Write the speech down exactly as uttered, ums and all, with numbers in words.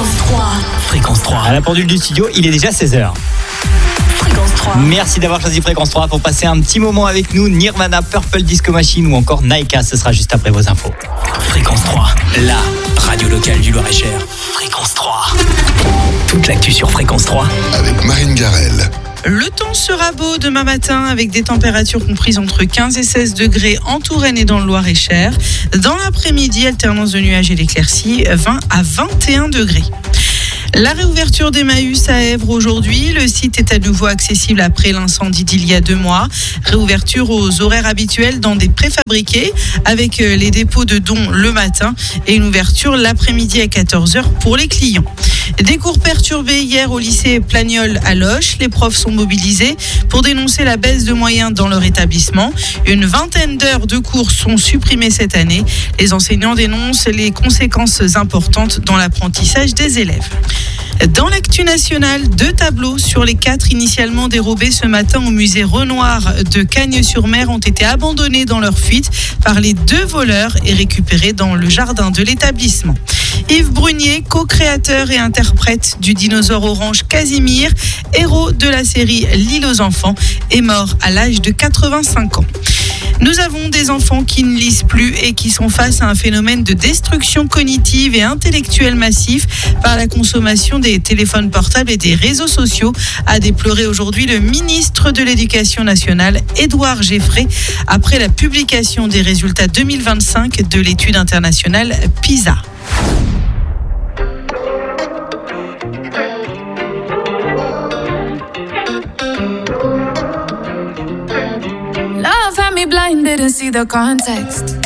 Fréquence trois. Fréquence trois. À la pendule du studio, il est déjà seize heures. Fréquence trois. Merci d'avoir choisi Fréquence trois pour passer un petit moment avec nous. Nirvana, Purple Disco Machine ou encore Naika, ce sera juste après vos infos. Fréquence trois, la radio locale du Loir-et-Cher. Fréquence trois. Toute l'actu sur Fréquence trois. Avec Marine Garel. Le temps sera beau demain matin avec des températures comprises entre quinze et seize degrés en Touraine et dans le Loir-et-Cher. Dans l'après-midi, alternance de nuages et d'éclaircies, vingt à vingt et un degrés. La réouverture d'Emmaüs à Èvre aujourd'hui. Le site est à nouveau accessible après l'incendie d'il y a deux mois. Réouverture aux horaires habituels dans des préfabriqués avec les dépôts de dons le matin et une ouverture l'après-midi à quatorze heures pour les clients. Des cours perturbés hier au lycée Plagnol à Loches. Les profs sont mobilisés pour dénoncer la baisse de moyens dans leur établissement. Une vingtaine d'heures de cours sont supprimées cette année. Les enseignants dénoncent les conséquences importantes dans l'apprentissage des élèves. Dans l'actu nationale, deux tableaux sur les quatre initialement dérobés ce matin au musée Renoir de Cagnes-sur-Mer ont été abandonnés dans leur fuite par les deux voleurs et récupérés dans le jardin de l'établissement. Yves Brunier, co-créateur et interprète du dinosaure orange Casimir, héros de la série L'île aux enfants, est mort à l'âge de quatre-vingt-cinq ans. Nous avons des enfants qui ne lisent plus et qui sont face à un phénomène de destruction cognitive et intellectuelle massif par la consommation des téléphones portables et des réseaux sociaux, a déploré aujourd'hui le ministre de l'Éducation nationale, Édouard Geffray, après la publication des résultats deux mille vingt-cinq de l'étude internationale PISA. Love had me blind, didn't see the context.